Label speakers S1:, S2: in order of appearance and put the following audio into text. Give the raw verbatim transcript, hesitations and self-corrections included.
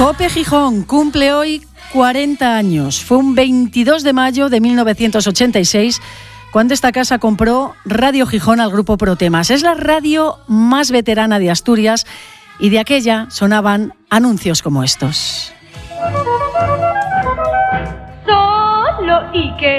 S1: COPE Gijón cumple hoy cuarenta años. Fue un veintidós de mayo de mil novecientos ochenta y seis cuando esta casa compró Radio Gijón al grupo Protemas. Es la radio más veterana de Asturias y de aquella sonaban anuncios como estos.
S2: Solo y que